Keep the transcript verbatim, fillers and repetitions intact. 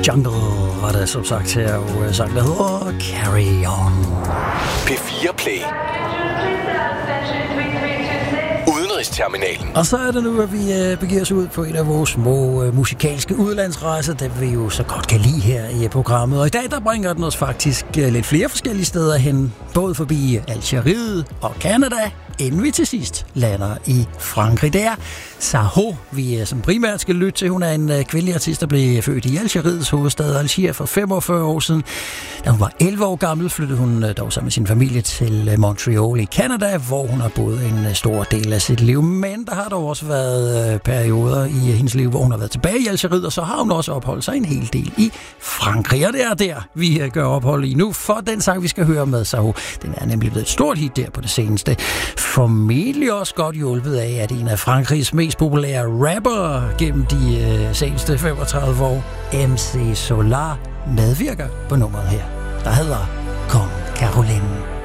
Jungle var det som sagt her, og sang der hedder Carry On. P fire Play. Udenrigsterminalen. Og så er det nu, at vi øh, begiver os ud på en af vores små øh, musikalske udlandsrejser, dem vi jo så godt kan lide her i programmet. Og i dag, der bringer den os faktisk øh, lidt flere forskellige steder hen, både forbi Algeriet og Canada, inden vi til sidst lander i Frankrig. Det er Saho, vi som primært skal lytte til. Hun er en kvindelig artist, der blev født i Algeriets hovedstad Alger for femogfyrre år siden. Da hun var elleve år gammel, flyttede hun dog sammen med sin familie til Montreal i Canada, hvor hun har boet en stor del af sit liv. Men der har dog også været perioder i hendes liv, hvor hun har været tilbage i Algeriet, og så har hun også opholdt sig en hel del i Frankrig. Og det er der, vi gør ophold i nu, for den sang, vi skal høre med Saho, den er nemlig blevet et stort hit der på det seneste. Formentlig også godt hjulpet af, at en af Frankrigs mest populære rapper gennem de øh, seneste femogtredive år, M C Solar, medvirker på nummeret her, der hedder Kom Caroline.